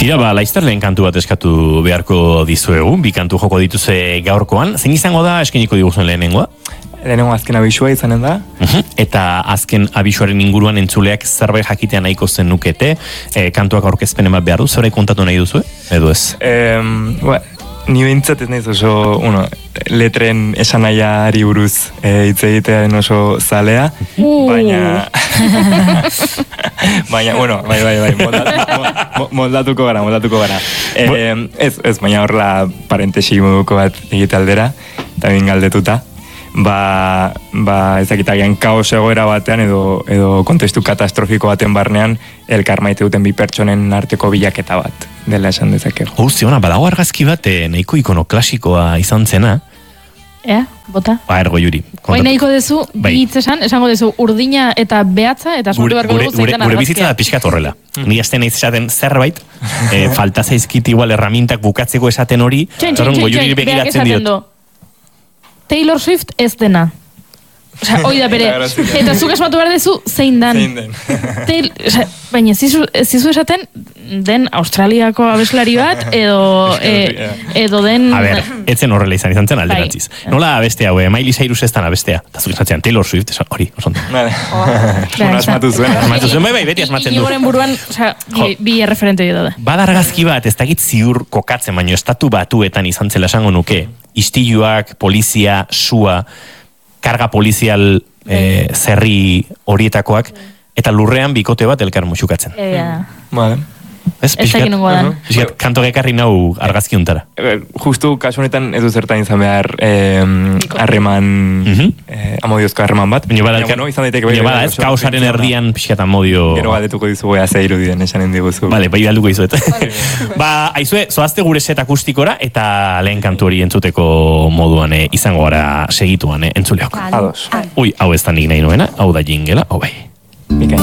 Tira, laizter lehen kantu bat eskatu beharko dizuegu, bi kantu joko dituze gaurkoan. Zein izango da eskeniko diguzuen lehenengoa? Lehenengo azken abisua izanen da. Eta azken abisuaren inguruan entzuleak zerbait jakitea nahiko zen nukete, kantuak aurkezpenen bat behar du, zerbait kontatu nahi duzu, edo ez? Ni behintzat ez nahiz oso, letren esanaiari buruz hitz egitearen oso zalea, baina, bai, moldatuko gara. Ez, baina horrela parentesi moduko bat egite aldera, eta bin galdetuta. Ezakitagian kaos egoera batean edo kontestu katastrofiko baten barnean elkar maite duten bi pertsonen arteko bilaketa bat dela esan dezakegu. Ziona, badago argazki bat nahiko ikono klasikoa izan zena. Bota. Ergo Juri. Hoy nahiko dezu, hitz esango dezu urdina eta behatza, eta sortu beharko dugu zeitan argazkia. Gure bizitza da pixkat horrela. Ni azten nahiz esaten zerbait, falta zaizkit igual erramintak bukatzeko esaten hori, Go Juri begiratzen diot. Taylor Swift ez dena. Osea, hoi da bere. Eta zuk esmatu behar dezu, zein den. Baina, zizu esaten, den Australiako abeslari bat, edo den... A ber, etzen horrela izan zen alderantziz. Nola abestea, Miley Cyrus ez dan abestea. Eta zuk esatzen, Taylor Swift, hori, osondu. Asmatu zuen. Bai, beti asmatzen du. Igoren buruan, bi erreferente dira da. Bada argazki bat, ez dakit ziur kokatzen, baino estatu batuetan izan zela esango nuke. Istiluak, polizia, sua, karga polizial zerri horietakoak, eta lurrean bikote bat elkar musukatzen. Vale. Ez pixkat, kanto gekarri nau argazki untara. Justu kasu honetan ez du zertan izan behar harreman, amodiozko harreman bat. Baina bada, ez kaosaren erdian pixkat amodio... Gero galdetuko dizugu ze irudien esanen diguzu. Bale, bai galduko dizuet. Aizue, zoazte gure set akustikora eta lehen kantu hori entzuteko moduan izango gara segituan entzuleok. Ados. Hau ez da nik nahi nuena, hau da jingela, hau bai.